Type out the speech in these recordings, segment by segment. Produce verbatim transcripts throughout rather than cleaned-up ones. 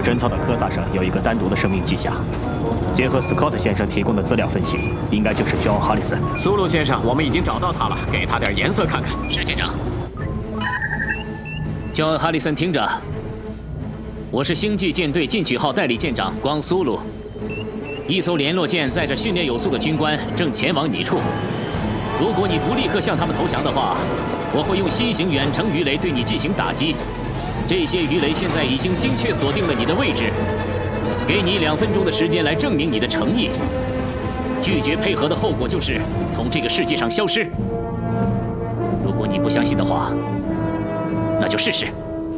侦测的科萨上有一个单独的生命迹象，结合 Scott 先生提供的资料分析，应该就是 John Harrison。 苏鲁先生，我们已经找到他了，给他点颜色看看。 是舰长。John Harrison，听着，我是星际舰队进取号代理舰长光苏鲁。一艘联络舰载着训练有素的军官正前往你处。如果你不立刻向他们投降的话，我会用新型远程鱼雷对你进行打击。这些鱼雷现在已经精确锁定了你的位置。给你两分钟的时间来证明你的诚意。拒绝配合的后果就是从这个世界上消失。如果你不相信的话，那就试试。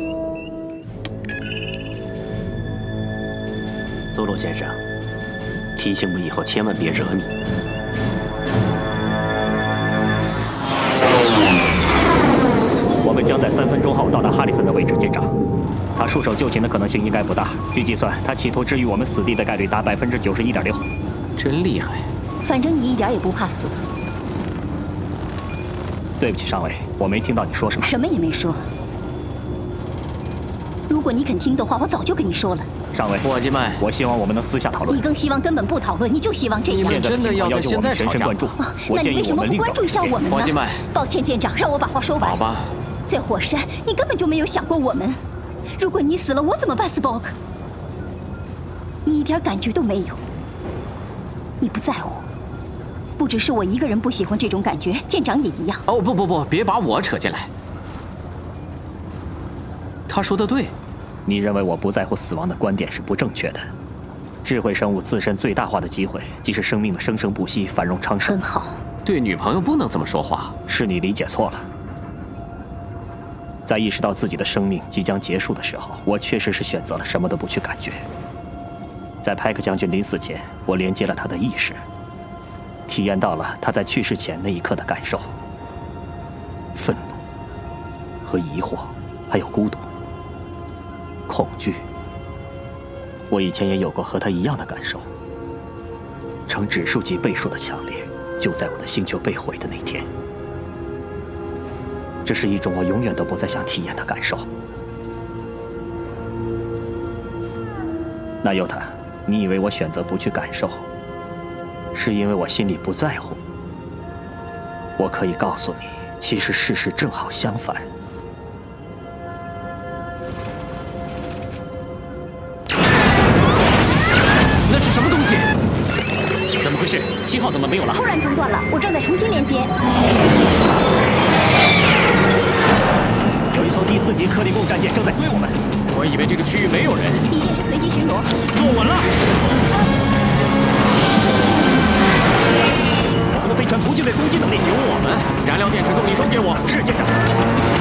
苏鲁先生，提醒我以后千万别惹你。我们将在三分钟后到达哈里森的位置，舰长。他束手就擒的可能性应该不大。据计算，他企图置于我们死地的概率达百分之九十一点六。 真厉害！ 反正你一点也不怕死。 对不起，上尉，我没听到你说什么。 什么也没说。如果你肯听的话，我早就跟你说了。 上尉， 伙计们， 我希望我们能私下讨论。 你更希望根本不讨论，你就希望这样。 你们真的要在现在吵架？ 啊，那你为什么不关注一下我们呢？ 伙计们， 抱歉，舰长，让我把话说完。 好吧。 在火山，你根本就没有想过我们。如果你死了，我怎么办 ，Spock？ 你一点感觉都没有，你不在乎。不只是我一个人不喜欢这种感觉，舰长也一样。 哦不不不，别把我扯进来。他说的对。 你认为我不在乎死亡的观点是不正确的。智慧生物自身最大化的机会，即是生命的生生不息、繁荣昌盛。 很好。 对女朋友不能这么说话。 是你理解错了。在意识到自己的生命即将结束的时候，我确实是选择了什么都不去感觉。在派克将军临死前，我连接了他的意识，体验到了他在去世前那一刻的感受：愤怒和疑惑，还有孤独、恐惧。我以前也有过和他一样的感受，呈指数级倍数的强烈，就在我的星球被毁的那天。这是一种我永远都不再想体验的感受。那尤塔，你以为我选择不去感受，是因为我心里不在乎？我可以告诉你，其实事实正好相反。 那是什么东西？ 怎么回事？信号怎么没有了？ 突然中断了，我正在重新连接。 有一艘第四级克里贡战舰正在追我们。 我以为这个区域没有人。 一定是随机巡逻。 坐稳了。 我们的飞船不具备攻击能力。 有我们，燃料电池动力都给我。 是舰长。